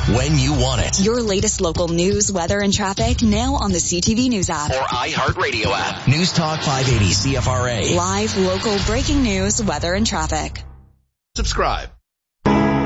when you want it. Your latest local news, weather, and traffic now on the CTV News app. Or iHeartRadio app. News Talk 580 CFRA. Live, local, breaking news, weather, and traffic. Subscribe.